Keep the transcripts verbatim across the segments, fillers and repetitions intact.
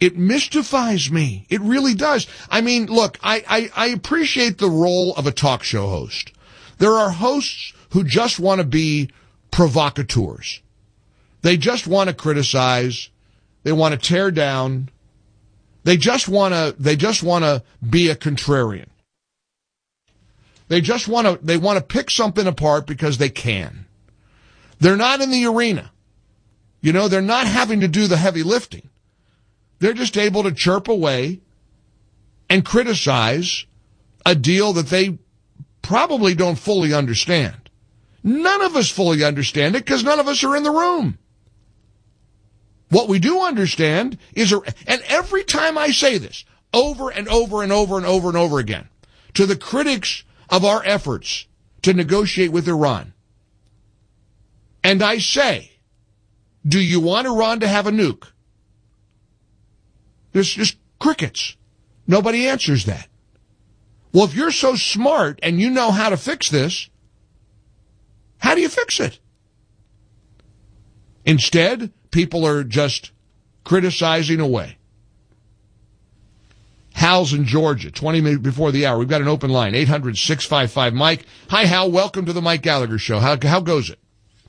It mystifies me. It really does. I mean, look, I, I, I appreciate the role of a talk show host. There are hosts who just want to be provocateurs. They just want to criticize. They want to tear down. They just want to, they just want to be a contrarian. They just want to, they want to pick something apart because they can. They're not in the arena. You know, they're not having to do the heavy lifting. They're just able to chirp away and criticize a deal that they probably don't fully understand. None of us fully understand it because none of us are in the room. What we do understand is, a, and every time I say this, over and over and over and over and over again, to the critics of our efforts to negotiate with Iran, and I say, do you want Iran to have a nuke? There's just crickets. Nobody answers that. Well, if you're so smart and you know how to fix this, how do you fix it? Instead, people are just criticizing away. Hal's in Georgia, twenty minutes before the hour. We've got an open line, eight hundred, six five five, Mike. Hi, Hal. Welcome to the Mike Gallagher Show. How, how goes it?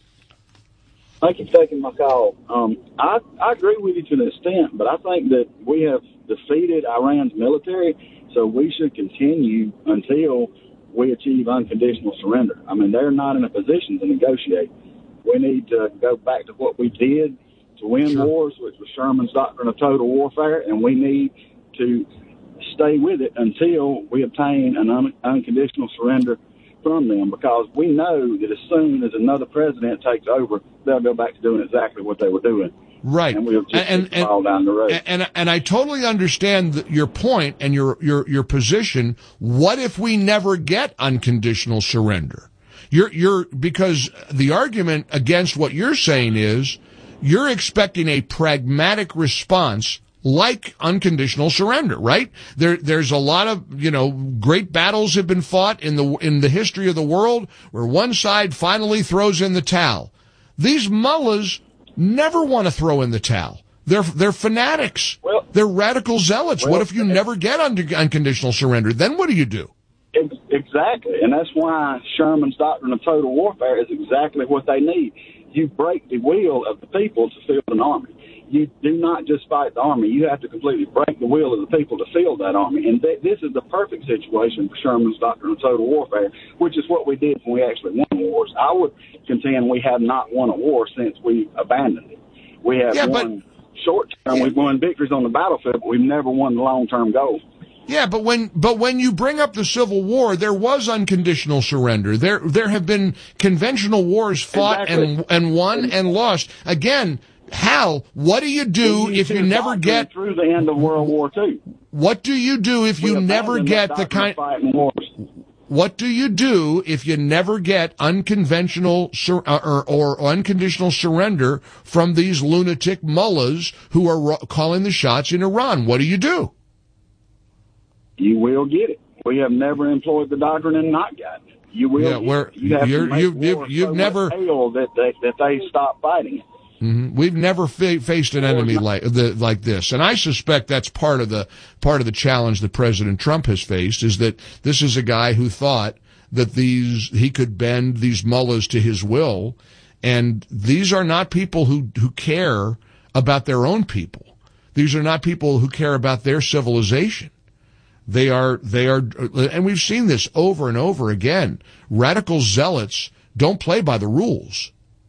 Thank you for taking my call. Um, I, I agree with you to an extent, but I think that we have defeated Iran's military, so we should continue until we achieve unconditional surrender. I mean, they're not in a position to negotiate. We need to go back to what we did to win sure. wars, which was Sherman's doctrine of total warfare, and we need to stay with it until we obtain an un- unconditional surrender from them, because we know that as soon as another president takes over, they'll go back to doing exactly what they were doing. Right. And we'll just and, and, fall down the road. And, and, and I totally understand the, your point and your, your, your position. What if we never get unconditional surrender? You're, you're, because the argument against what you're saying is you're expecting a pragmatic response like unconditional surrender, right? There, there's a lot of, you know, great battles have been fought in the, in the history of the world where one side finally throws in the towel. These mullahs never want to throw in the towel. They're, they're fanatics. Well, they're radical zealots. Well, what if you never get under, unconditional surrender? Then what do you do? Exactly. And that's why Sherman's doctrine of total warfare is exactly what they need. You break the will of the people to field an army. You do not just fight the army. You have to completely break the will of the people to field that army. And th- this is the perfect situation for Sherman's doctrine of total warfare, which is what we did when we actually won wars. I would contend we have not won a war since we abandoned it. We have yeah, won but, short term. Yeah. We've won victories on the battlefield, but we've never won the long-term goal. Yeah, but when but when you bring up the Civil War, there was unconditional surrender. There there have been conventional wars fought exactly. and and won and lost. Again, Hal, what do you do if you never get through the end of World War Two? What do you do if you never get the kind? What do you do if you never get unconventional sur- or, or unconditional surrender from these lunatic mullahs who are ro- calling the shots in Iran? What do you do? You will get it. We have never employed the doctrine and not gotten it. You will. Yeah, where you have you're, to make you've, you've, you've so never that they, that they stop fighting it. Mm-hmm. We've never fa- faced an enemy like the, like this, and I suspect that's part of the part of the challenge that President Trump has faced. Is that this is a guy who thought that these he could bend these mullahs to his will, and these are not people who who care about their own people. These are not people who care about their civilization. They are, they are, and we've seen this over and over again. Radical zealots don't play by the rules.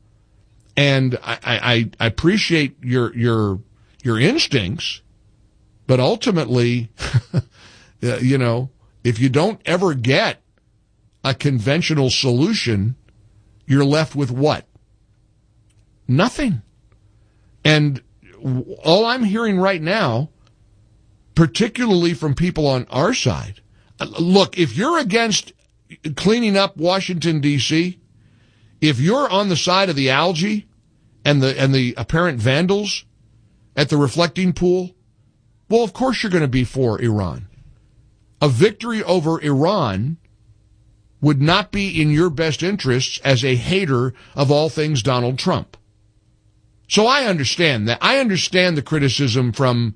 And I, I, I appreciate your, your, your instincts, but ultimately, you know, if you don't ever get a conventional solution, you're left with what? Nothing. And all I'm hearing right now, particularly from people on our side. Look, if you're against cleaning up Washington, D C, if you're on the side of the algae and the and the apparent vandals at the reflecting pool, well, of course you're going to be for Iran. A victory over Iran would not be in your best interests as a hater of all things Donald Trump. So I understand that. I understand the criticism from